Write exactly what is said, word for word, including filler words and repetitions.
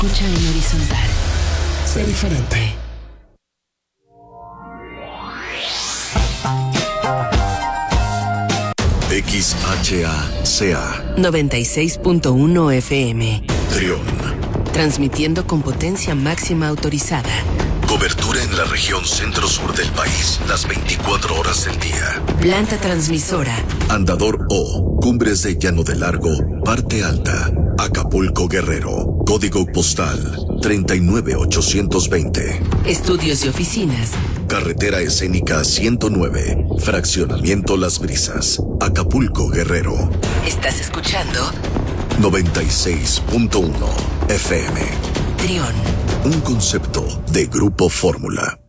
Escucha en horizontal. Sé diferente. X H A C A noventa y seis punto uno F M. Trión. Transmitiendo con potencia máxima autorizada. Cobertura en la región centro-sur del país, las veinticuatro horas del día. Planta transmisora. Andador O, Cumbres de Llano de Largo, Parte Alta, Acapulco, Guerrero. Código postal treinta y nueve ochocientos veinte. Estudios y oficinas. Carretera escénica ciento nueve, Fraccionamiento Las Brisas, Acapulco, Guerrero. ¿Estás escuchando? noventa y seis punto uno F M. Trión. Un concepto de Grupo Fórmula.